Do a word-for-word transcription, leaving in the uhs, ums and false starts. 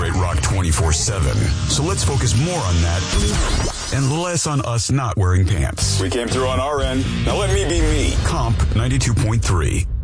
celebrate rock twenty-four seven. So let's focus more on that and less on us not wearing pants. We came through on our end. Now let me be me. Comp ninety-two point three.